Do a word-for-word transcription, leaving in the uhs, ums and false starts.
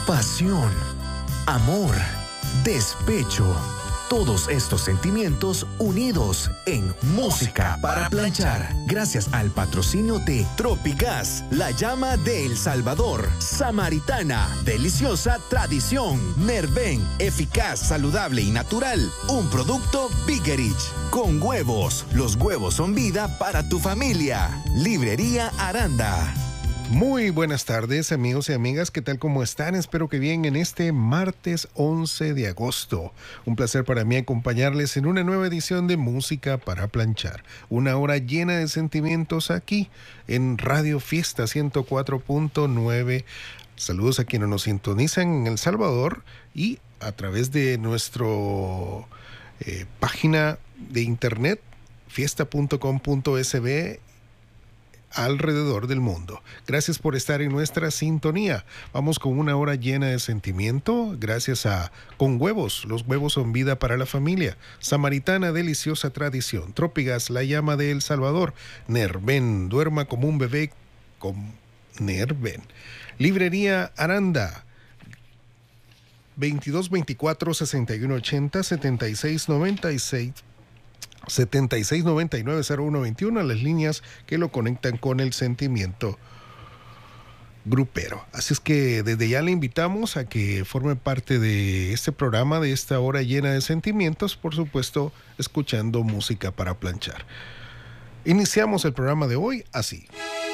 pasión, amor, despecho. Todos estos sentimientos unidos en Música para Planchar. Gracias al patrocinio de Tropigas, la llama de El Salvador. Samaritana, deliciosa tradición. Nerven, eficaz, saludable y natural. Un producto Biggerich. Con huevos. Los huevos son vida para tu familia. Librería Aranda. Muy buenas tardes, amigos y amigas, ¿qué tal? ¿Cómo están? Espero que bien en este martes once de agosto. Un placer para mí acompañarles en una nueva edición de Música para Planchar. Una hora llena de sentimientos aquí en Radio Fiesta ciento cuatro punto nueve. Saludos a quienes nos sintonizan en El Salvador y a través de nuestra eh, página de internet fiesta punto com punto es be alrededor del mundo. Gracias por estar en nuestra sintonía. Vamos con una hora llena de sentimiento gracias a Con Huevos. Los huevos son vida para la familia. Samaritana, deliciosa tradición. Trópigas, la llama de El Salvador. Nerven, duerma como un bebé con Nerven. Librería Aranda, veintidós veinticuatro sesenta y uno ochenta setenta y seis noventa y seis setenta y seis noventa y nueve cero uno veintiuno, las líneas que lo conectan con el sentimiento grupero. Así es que desde ya le invitamos a que forme parte de este programa, de esta hora llena de sentimientos, por supuesto, escuchando música para planchar. Iniciamos el programa de hoy así.